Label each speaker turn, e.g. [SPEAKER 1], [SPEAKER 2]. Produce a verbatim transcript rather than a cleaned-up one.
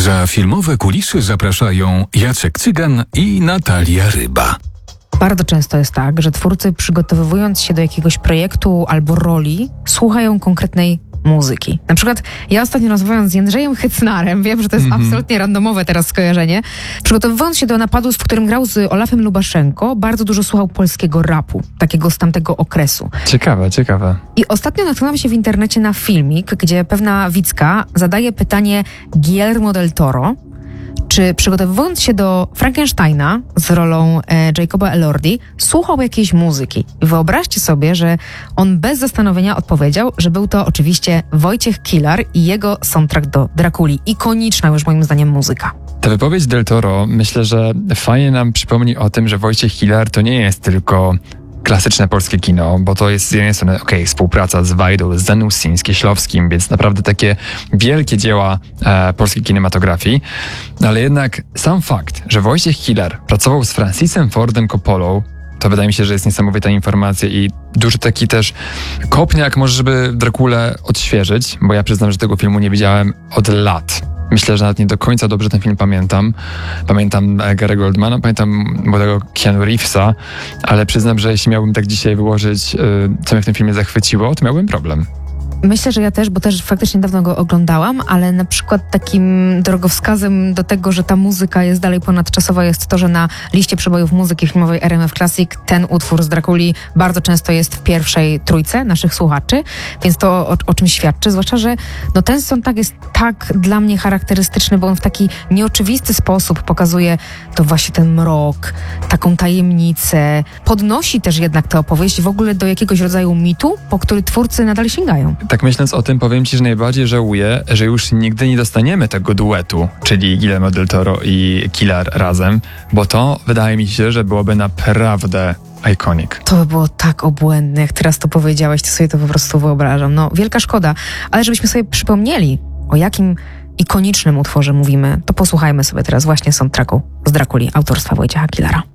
[SPEAKER 1] Za filmowe kulisy zapraszają Jacek Cygan i Natalia Ryba.
[SPEAKER 2] Bardzo często jest tak, że twórcy, przygotowując się do jakiegoś projektu albo roli, słuchają konkretnej muzyki. Na przykład ja ostatnio rozmawiając z Jędrzejem Hycnarem, wiem, że to jest mm-hmm. absolutnie randomowe teraz skojarzenie, przygotowując się do napadu, w którym grał z Olafem Lubaszenko, bardzo dużo słuchał polskiego rapu, takiego z tamtego okresu.
[SPEAKER 3] Ciekawe, ciekawe.
[SPEAKER 2] I ostatnio natknąłem się w internecie na filmik, gdzie pewna widzka zadaje pytanie Guillermo del Toro, czy przygotowując się do Frankensteina z rolą e, Jacoba Elordi, słuchał jakiejś muzyki. I wyobraźcie sobie, że on bez zastanowienia odpowiedział, że był to oczywiście Wojciech Kilar i jego soundtrack do Drakuli. Ikoniczna już moim zdaniem muzyka.
[SPEAKER 3] Ta wypowiedź del Toro myślę, że fajnie nam przypomni o tym, że Wojciech Kilar to nie jest tylko klasyczne polskie kino, bo to jest z jednej strony okej, okay, współpraca z Wajdą, z Zanussim, z Kieślowskim, więc naprawdę takie wielkie dzieła e, polskiej kinematografii, ale jednak sam fakt, że Wojciech Kilar pracował z Francisem Fordem Coppolą, to wydaje mi się, że jest niesamowita informacja i duży taki też kopniak może, żeby Drakulę odświeżyć, bo ja przyznam, że tego filmu nie widziałem od lat. Myślę, że nawet nie do końca dobrze ten film pamiętam. Pamiętam Gary'ego Oldmana, pamiętam młodego Keanu Reevesa, ale przyznam, że jeśli miałbym tak dzisiaj wyłożyć, co mnie w tym filmie zachwyciło, to miałbym problem.
[SPEAKER 2] Myślę, że ja też, bo też faktycznie dawno go oglądałam, ale na przykład takim drogowskazem do tego, że ta muzyka jest dalej ponadczasowa, jest to, że na liście przebojów muzyki filmowej R M F Classic ten utwór z Drakuli bardzo często jest w pierwszej trójce naszych słuchaczy, więc to o, o czym świadczy, zwłaszcza, że no ten soundtrack jest tak dla mnie charakterystyczny, bo on w taki nieoczywisty sposób pokazuje to właśnie ten mrok, taką tajemnicę, podnosi też jednak tę opowieść w ogóle do jakiegoś rodzaju mitu, po który twórcy nadal sięgają.
[SPEAKER 3] Tak myśląc o tym, powiem ci, że najbardziej żałuję, że już nigdy nie dostaniemy tego duetu, czyli Guillermo del Toro i Kilar razem, bo to wydaje mi się, że byłoby naprawdę iconic.
[SPEAKER 2] To by było tak obłędne, jak teraz to powiedziałeś, to sobie to po prostu wyobrażam. No, wielka szkoda, ale żebyśmy sobie przypomnieli, o jakim ikonicznym utworze mówimy, to posłuchajmy sobie teraz właśnie soundtracku z Drakuli autorstwa Wojciecha Kilara.